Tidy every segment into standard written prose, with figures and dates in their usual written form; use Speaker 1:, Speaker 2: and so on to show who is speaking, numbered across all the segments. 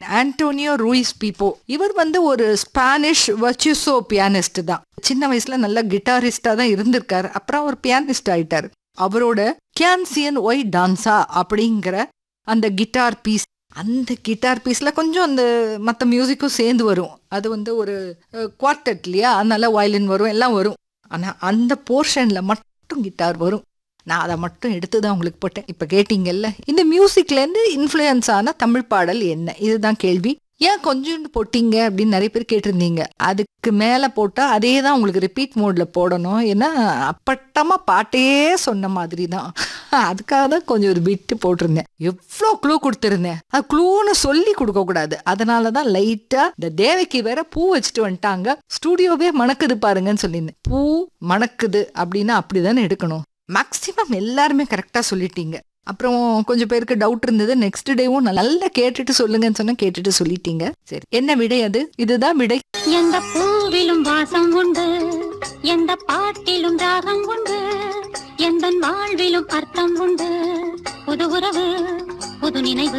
Speaker 1: Antonio Ruiz பீப்போ. இவர் ஒரு Spanish வர்ச்சுசோ pianist தான். சின்ன வயசுல நல்ல கிட்டாரிஸ்டா தான் இருந்திருக்காரு. அப்புறம் அவர் பியானிஸ்ட் ஆயிட்டாரு. அவரோட கேன்சியன் ஒய் டான்ஸா அப்படிங்கிற அந்த கிட்டார் பீஸ், அந்த கிட்டார் பீஸ்ல கொஞ்சம் அந்த மற்ற மியூசிக்கும் சேர்ந்து வரும். அது ஒரு குவார்டெட் இல்லையா, அதனால வயலின் வரும், எல்லாம் வரும். ஆனா அந்த போர்ஷன்ல மட்டும் கிட்டார் வரும். நான் அதை மட்டும் எடுத்து தான் உங்களுக்கு போட்டேன். இப்ப கேட்டீங்கல்ல, இந்த மியூசிக்ல இருந்து இன்ஃப்ளூயன்ஸ் ஆன தமிழ் பாடல் என்ன, இதுதான் கேள்வி. ஏன் கொஞ்சோண்டு போட்டீங்க அப்படின்னு நிறைய பேர் கேட்டிருந்தீங்க. அதுக்கு மேல போட்டா அதே தான் உங்களுக்கு ரிப்பீட் மோட்ல போடணும். ஏன்னா அப்பட்டமா பாட்டே சொன்ன மாதிரி தான். அதுக்காக தான் கொஞ்சம் ஒரு பிட்டு போட்டிருந்தேன். எவ்வளோ க்ளூ கொடுத்துருந்தேன். அது க்ளூன்னு சொல்லி கொடுக்க கூடாது. அதனாலதான் லைட்டா இந்த தேவைக்கு வேற பூ வச்சுட்டு வந்துட்டாங்க. ஸ்டூடியோவே மணக்குது பாருங்கன்னு சொல்லியிருந்தேன். பூ மணக்குது அப்படின்னா அப்படிதானே எடுக்கணும். மேக்சிமம் எல்லாருமே கரெக்டா சொல்லிட்டீங்க. அப்புறம் கொஞ்சம் பேருக்கு டவுட் இருந்தது. நெக்ஸ்ட் டேவும் நல்லா கேட்டுட்டு சொல்லுங்கன்னு சொன்னா கேட்டுட்டு சொல்லிட்டீங்க. சரி, என்ன விடை அது? இதுதான் விடை.
Speaker 2: எந்த பூவிலும் வாசம் உண்டு, எந்த பாட்டிலும் ராகம் உண்டு, எந்த வாழ்விலும் அர்த்தம் உண்டு, புது உறவு புது நினைவு.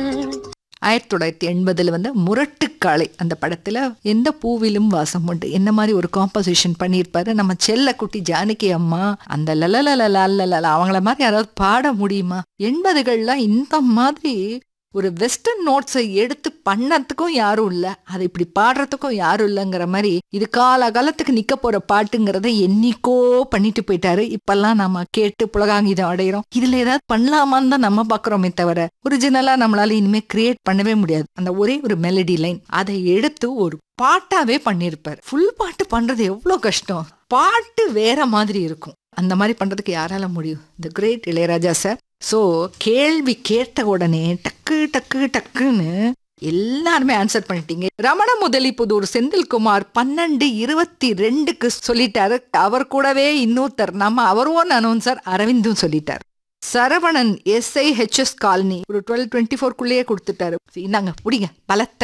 Speaker 1: 1980 முரட்டுக்காளை அந்த படத்துல எந்த பூவிலும் வாசம் உண்டு என்ன மாதிரி ஒரு காம்போசிஷன் பண்ணியிருப்பாரு நம்ம செல்ல குட்டி ஜானகி அம்மா. அந்த லலலலலலல அவங்கள மாதிரி யாராவது பாட முடியுமா? 80கள்லாம் இந்த மாதிரி ஒரு வெஸ்டர்ன் நோட்ஸை எடுத்து பண்ணறதுக்கும் யாரும் இல்ல, அதை இப்படி பாடுறதுக்கும் யாரும் இல்லைங்கிற மாதிரி இது காலகாலத்துக்கு நிக்க போற பாட்டுங்கிறத என்னைக்கோ பண்ணிட்டு போயிட்டாரு. இப்பெல்லாம் நம்ம கேட்டு புலகாங்கிதம் அடையிறோம். இதுல ஏதாவது பண்ணலாமான்னு தான் நம்ம பாக்குறோமே தவிர ஒரிஜினலா நம்மளால இனிமே கிரியேட் பண்ணவே முடியாது. அந்த ஒரே ஒரு மெலடி லைன் அதை எடுத்து ஒரு பாட்டாவே பண்ணிருப்பாரு. ஃபுல் பாட்டு பண்றது எவ்வளவு கஷ்டம். பாட்டு வேற மாதிரி இருக்கும். அந்த மாதிரி பண்றதுக்கு யாரால முடியும்? தி கிரேட் இளையராஜா சார். சோ கேள்வி கேட்ட உடனே டக்கு டக்கு டக்குன்னு எல்லாருமே ஆன்சர் பண்ணிட்டீங்க. ரமண முதலிபுதூர் செந்தில்குமார் 12:22 சொல்லிட்டாரு. அவர் கூடவே இன்னொருத்தர் நம்ம அவர் ஓன் அனௌன்சர் அரவிந்தும் சொல்லிட்டாரு. சரவணன் SIHS காலனி ஒரு 12:24 கொடுத்துட்டாரு. இந்தாங்க புடிங்க பலத்த